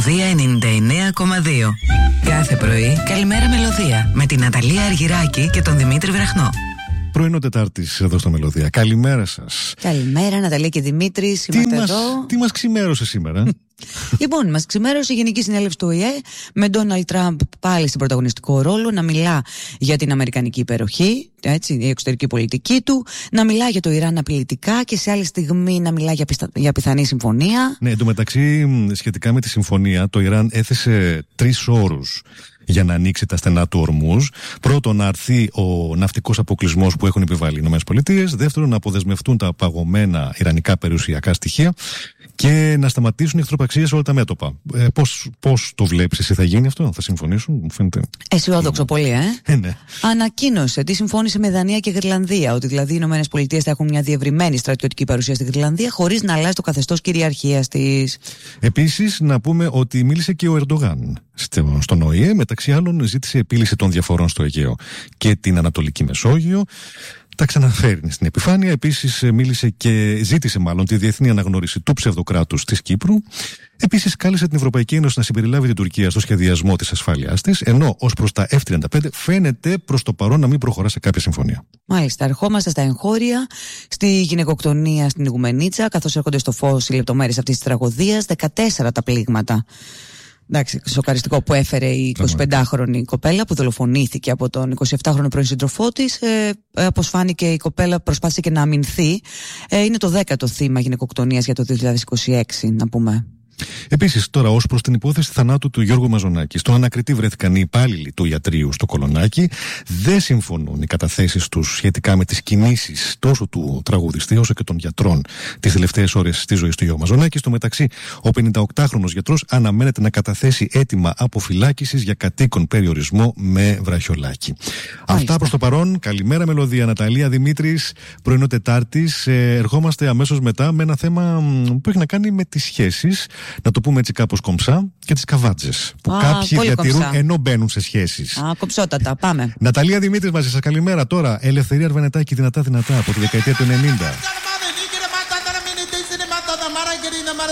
Μελωδία 99,2. Κάθε πρωί, καλημέρα Μελωδία με την Ναταλία Αργυράκη και τον Δημήτρη Βραχνό. Πρωινό Τετάρτης εδώ στο Μελωδία. Καλημέρα σας. Καλημέρα Ναταλία και Δημήτρη. Είμαστε εδώ. Τι μας ξημέρωσε σήμερα? Λοιπόν, μας ξημέρωσε η Γενική Συνέλευση του ΟΗΕ με Ντόναλντ Τραμπ πάλι στην πρωταγωνιστικό ρόλο να μιλά για την αμερικανική υπεροχή, έτσι, η εξωτερική πολιτική του, να μιλά για το Ιράν απειλητικά και σε άλλη στιγμή να μιλά για πιθανή συμφωνία. Ναι, εντωμεταξύ, σχετικά με τη συμφωνία, το Ιράν έθεσε 3 όρους για να ανοίξει τα στενά του Ορμούζ. Πρώτον, να αρθεί ο ναυτικός αποκλεισμός που έχουν επιβάλει οι ΗΠΑ. Δεύτερον, να αποδεσμευτούν τα παγωμένα ιρανικά περιουσιακά στοιχεία. Και να σταματήσουν οι εχθροπραξίες σε όλα τα μέτωπα. Πώς το βλέπεις εσύ, θα γίνει αυτό, θα συμφωνήσουν, μου φαίνεται. Αισιόδοξο πολύ, ναι. Ανακοίνωσε τι συμφώνησε με Δανία και Γρυλανδία, ότι δηλαδή οι ΗΠΑ θα έχουν μια διευρυμένη στρατιωτική παρουσία στη Γρυλανδία χωρίς να αλλάζει το καθεστώς κυριαρχίας της. Επίσης, να πούμε ότι μίλησε και ο Ερντογάν στον ΟΗΕ, μεταξύ άλλων ζήτησε επίλυση των διαφορών στο Αιγαίο και την Ανατολική Μεσόγειο. Τα ξαναφέρει στην επιφάνεια. Επίσης ζήτησε τη διεθνή αναγνώριση του ψευδοκράτους της Κύπρου. Επίσης κάλεσε την Ευρωπαϊκή Ένωση να συμπεριλάβει την Τουρκία στο σχεδιασμό της ασφάλειάς της, ενώ ως προς τα F-35 φαίνεται προς το παρόν να μην προχωρά σε κάποια συμφωνία. Μάλιστα, ερχόμαστε στα εγχώρια, στη γυναικοκτονία στην Ιγουμενίτσα, καθώς έρχονται στο φως οι λεπτομέρειες αυτής της τραγωδίας, 14 τα πλήγματα. Εντάξει, σοκαριστικό που έφερε η 25χρονη κοπέλα που δολοφονήθηκε από τον 27χρονο πρώην σύντροφό της. Όπως φάνηκε, η κοπέλα προσπάθησε και να αμυνθεί. Είναι το 10ο θύμα γυναικοκτονίας για το 2026, να πούμε. Επίσης, τώρα, ως προς την υπόθεση θανάτου του Γιώργου Μαζονάκη, στον ανακριτή βρέθηκαν οι υπάλληλοι του ιατρείου στο Κολονάκι. Δεν συμφωνούν οι καταθέσεις τους σχετικά με τις κινήσεις τόσο του τραγουδιστή όσο και των γιατρών τις τελευταίες ώρες της ζωής του Γιώργου Μαζονάκη. Στο μεταξύ, ο 58χρονος γιατρός αναμένεται να καταθέσει αίτημα αποφυλάκησης για κατοίκον περιορισμό με βραχιολάκι. Αυτά προς το παρόν. Καλημέρα Μελωδία, Ναταλία, Δημήτρης. Πρωινό Τετάρτης. Ερχόμαστε αμέσως μετά με ένα θέμα που έχει να κάνει με τις σχέσεις. Να το πούμε έτσι κάπως κομψά, και τις καβάτζες που κάποιοι διατηρούν κομψά ενώ μπαίνουν σε σχέσεις. Κομψότατα, πάμε. Ναταλία Δημήτρης μαζί σας, καλημέρα. Τώρα, Ελευθερία Αρβανετάκη, δυνατά από τη δεκαετία του 90.